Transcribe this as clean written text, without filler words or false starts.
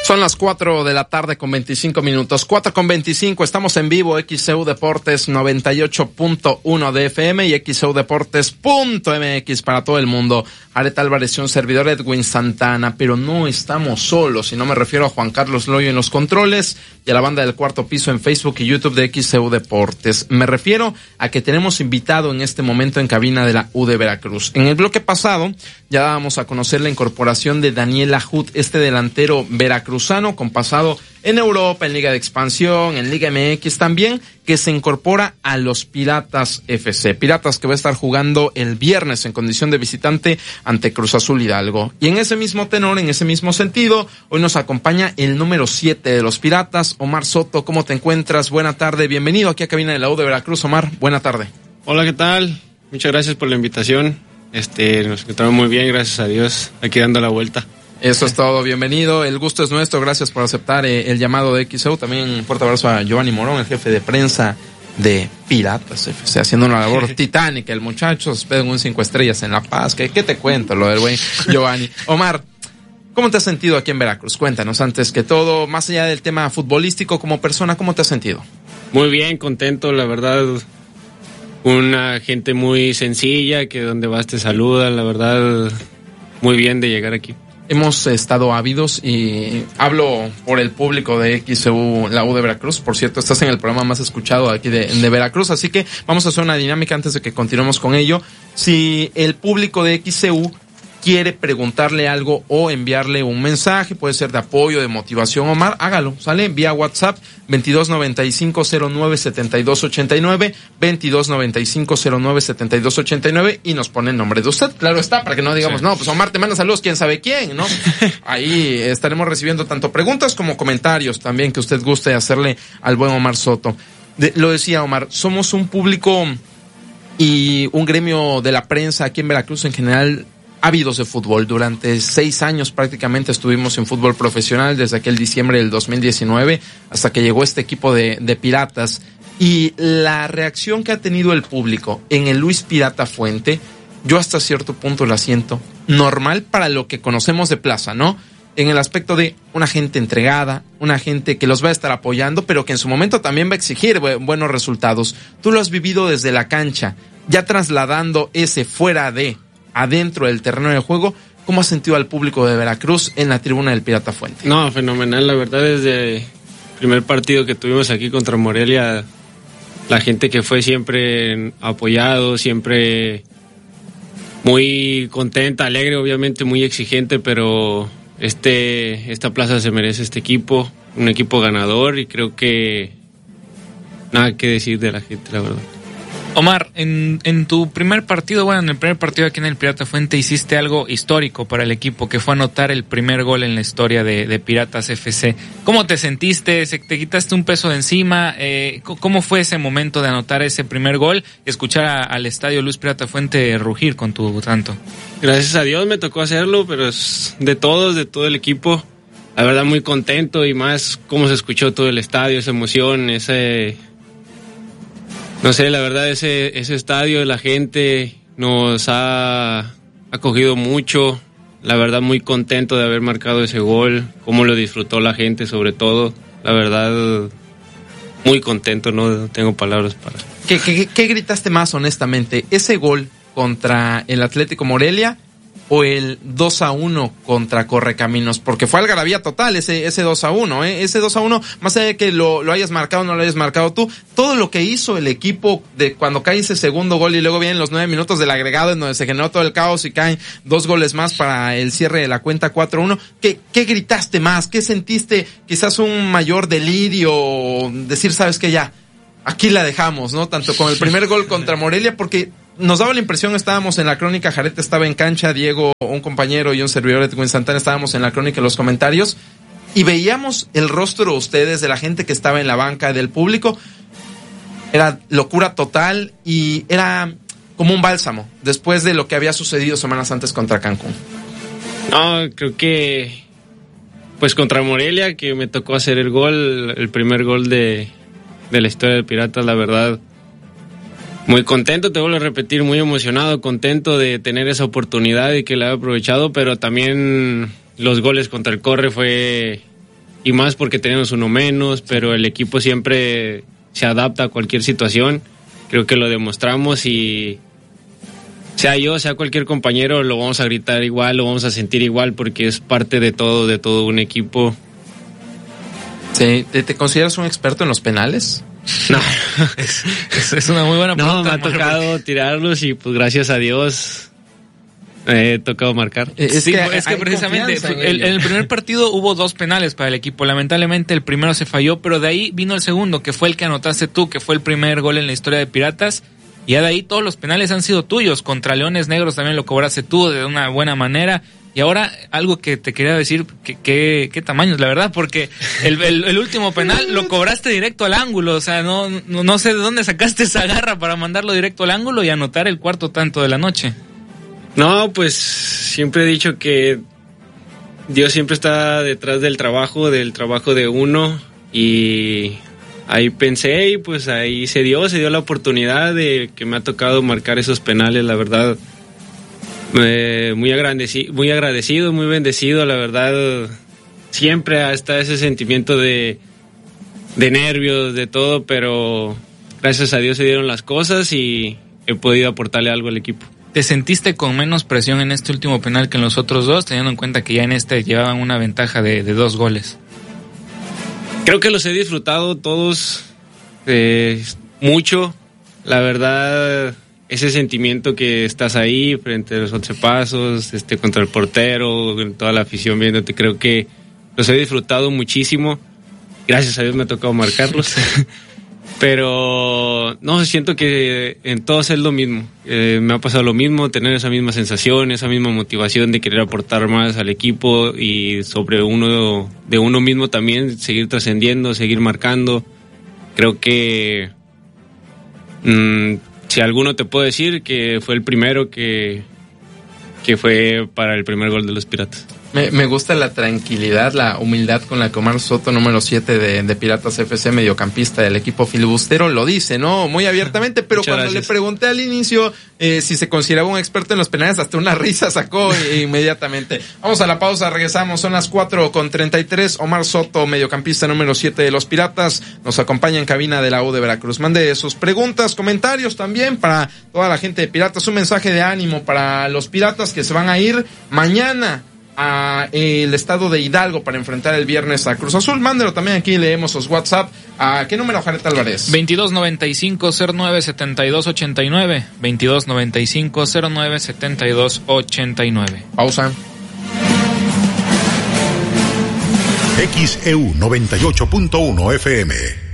Son las 4 de la tarde con 25 minutos. 4:25, estamos en vivo, XEU Deportes 98.1 de FM y XEU Deportes.mx para todo el mundo. Aret Álvarez y un servidor, Edwin Santana, pero no estamos solos, y no me refiero a Juan Carlos Loyo en los controles y a la banda del cuarto piso en Facebook y YouTube de XEU Deportes. Me refiero a que tenemos invitado en este momento en cabina de la U de Veracruz. En el bloque pasado ya dábamos a conocer la incorporación de Daniel Agut, este delantero veracruzano con pasado en Europa, en Liga de Expansión, en Liga MX también, que se incorpora a los Piratas FC. Piratas que va a estar jugando el viernes en condición de visitante ante Cruz Azul Hidalgo. Y en ese mismo tenor, en ese mismo sentido, hoy nos acompaña el número 7 de los Piratas, Omar Soto. ¿Cómo te encuentras? Buena tarde, bienvenido aquí a cabina de la U de Veracruz. Omar, buena tarde. Hola, ¿qué tal? Muchas gracias por la invitación. Nos encontramos muy bien, gracias a Dios, aquí dando la vuelta. Eso es todo, bienvenido, el gusto es nuestro, gracias por aceptar el llamado de XEU. También un fuerte abrazo a Giovanni Morón, el jefe de prensa de Piratas FC, haciendo una labor titánica. El muchacho se hospeda en un 5 estrellas en La Paz. ¿Qué te cuento lo del buen Giovanni? Omar, ¿cómo te has sentido aquí en Veracruz? Cuéntanos, antes que todo, más allá del tema futbolístico, como persona, ¿cómo te has sentido? Muy bien, contento, la verdad. Una gente muy sencilla, que donde vas te saluda, la verdad, muy bien de llegar aquí. Hemos estado ávidos, y hablo por el público de XEU, la U de Veracruz. Por cierto, estás en el programa más escuchado aquí de Veracruz, así que vamos a hacer una dinámica antes de que continuemos con ello. Si el público de XEU quiere preguntarle algo o enviarle un mensaje, puede ser de apoyo, de motivación, Omar, hágalo, ¿sale? Vía WhatsApp, 2295-09-7289, 2295-09-7289, y nos pone el nombre de usted, claro está, para que no digamos, sí, no, pues Omar te manda saludos, quién sabe quién, ¿no? Ahí estaremos recibiendo tanto preguntas como comentarios también que usted guste hacerle al buen Omar Soto. Lo decía Omar, somos un público y un gremio de la prensa aquí en Veracruz en general ávidos de fútbol. Durante 6 años prácticamente estuvimos en fútbol profesional, desde aquel diciembre del 2019 hasta que llegó este equipo de Piratas, y la reacción que ha tenido el público en el Luis Pirata Fuente, yo hasta cierto punto la siento normal para lo que conocemos de plaza, ¿no? En el aspecto de una gente entregada, una gente que los va a estar apoyando, pero que en su momento también va a exigir buenos resultados. Tú lo has vivido desde la cancha, ya trasladando ese fuera de adentro del terreno de juego. ¿Cómo has sentido al público de Veracruz en la tribuna del Pirata Fuente? No, fenomenal, la verdad, desde el primer partido que tuvimos aquí contra Morelia, la gente que fue siempre apoyado, siempre muy contenta, alegre, obviamente muy exigente, pero esta plaza se merece este equipo, un equipo ganador, y creo que nada que decir de la gente, la verdad. Omar, en tu primer partido, en el primer partido aquí en el Pirata Fuente hiciste algo histórico para el equipo, que fue anotar el primer gol en la historia de Piratas FC. ¿Cómo te sentiste? ¿Te quitaste un peso de encima? ¿Cómo fue ese momento de anotar ese primer gol y escuchar al estadio Luis Pirata Fuente rugir con tu canto? Gracias a Dios me tocó hacerlo, pero es de todo el equipo. La verdad, muy contento, y más cómo se escuchó todo el estadio, esa emoción, no sé, la verdad, ese estadio, la gente nos ha acogido mucho. La verdad, muy contento de haber marcado ese gol, cómo lo disfrutó la gente sobre todo. La verdad, muy contento, no tengo palabras para... ¿Qué gritaste más, honestamente? ¿Ese gol contra el Atlético Morelia o el 2-1 contra Correcaminos? Porque fue algarabía total ese 2-1, ese 2-1, más allá de que lo hayas marcado o no lo hayas marcado tú, todo lo que hizo el equipo de cuando cae ese segundo gol, y luego vienen los 9 minutos del agregado en donde se generó todo el caos y caen 2 goles más para el cierre de la cuenta 4-1. ¿Qué gritaste más? ¿Qué sentiste? Quizás un mayor delirio, decir, sabes que ya, aquí la dejamos, ¿no? Tanto con el primer gol contra Morelia, porque nos daba la impresión, estábamos en la crónica, Jaret estaba en cancha, Diego, un compañero, y un servidor de Edwin Santana estábamos en la crónica, en los comentarios, y veíamos el rostro de ustedes, de la gente que estaba en la banca, del público. Era locura total, y era como un bálsamo después de lo que había sucedido semanas antes contra Cancún. No, creo que pues contra Morelia, que me tocó hacer el gol, el primer gol de la historia del Piratas, la verdad, muy contento, te vuelvo a repetir, muy emocionado, contento de tener esa oportunidad y que la he aprovechado, pero también los goles contra el Corre fue y más porque tenemos uno menos, pero el equipo siempre se adapta a cualquier situación. Creo que lo demostramos y sea yo, sea cualquier compañero, lo vamos a gritar igual, lo vamos a sentir igual porque es parte de todo un equipo. Sí, ¿te consideras un experto en los penales? No, es una muy buena pregunta. No, me ha tocado tirarlos y pues gracias a Dios he tocado marcar. Es que precisamente en el primer partido hubo 2 penales para el equipo. Lamentablemente el primero se falló, pero de ahí vino el segundo, que fue el que anotaste tú, que fue el primer gol en la historia de Piratas. Y ya de ahí todos los penales han sido tuyos. Contra Leones Negros también lo cobraste tú de una buena manera. Y ahora, algo que te quería decir, qué tamaños, la verdad, porque el último penal lo cobraste directo al ángulo. O sea, no sé de dónde sacaste esa garra para mandarlo directo al ángulo y anotar el cuarto tanto de la noche. No, pues siempre he dicho que Dios siempre está detrás del trabajo de uno, y ahí pensé y pues ahí se dio la oportunidad de que me ha tocado marcar esos penales, la verdad. Muy agradecido, muy bendecido, la verdad. Siempre está ese sentimiento de nervios, de todo, pero gracias a Dios se dieron las cosas y he podido aportarle algo al equipo. ¿Te sentiste con menos presión en este último penal que en los otros 2, teniendo en cuenta que ya en este llevaban una ventaja de 2 goles? Creo que los he disfrutado todos mucho, la verdad. Ese sentimiento que estás ahí frente a los 11 pasos, contra el portero, con toda la afición viéndote, creo que los he disfrutado muchísimo. Gracias a Dios me ha tocado marcarlos. Pero no, siento que en todos es lo mismo. Me ha pasado lo mismo, tener esa misma sensación, esa misma motivación de querer aportar más al equipo y sobre de uno mismo también, seguir trascendiendo, seguir marcando. Creo que si alguno te puedo decir que fue el primero que fue para el primer gol de los Piratas. Me gusta la tranquilidad, la humildad con la que Omar Soto, número 7 de Piratas FC, mediocampista del equipo filibustero, lo dice, ¿no? Muy abiertamente, pero Muchas cuando gracias. le pregunté al inicio si se consideraba un experto en los penales, hasta una risa sacó inmediatamente. Vamos a la pausa, regresamos, son las 4:33. Omar Soto, mediocampista número 7 de los Piratas, nos acompaña en cabina de la U de Veracruz. Mande sus preguntas, comentarios también para toda la gente de Piratas, un mensaje de ánimo para los Piratas que se van a ir mañana a el estado de Hidalgo para enfrentar el viernes a Cruz Azul. Mándelo también aquí, leemos sus WhatsApp. ¿A qué número, Jared Álvarez? 2295-09-7289. 2295-09-7289. Pausa. XEU 98.1 FM.